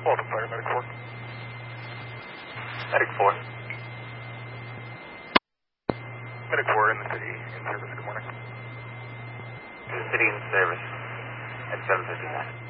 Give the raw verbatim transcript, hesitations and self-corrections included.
Welcome, Fire Medic four. Medic four. Medic four in the city, in service, good morning. To the city in service at seven fifty-nine.